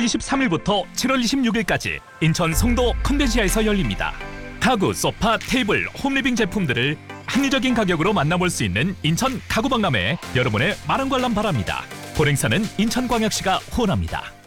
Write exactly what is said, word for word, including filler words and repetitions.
이십삼일부터 칠월 이십육일까지 인천 송도 컨벤시아에서 열립니다. 가구, 소파, 테이블, 홈리빙 제품들을 합리적인 가격으로 만나볼 수 있는 인천 가구박람회에 여러분의 많은 관람 바랍니다. 보행사는 인천광역시가 후원합니다.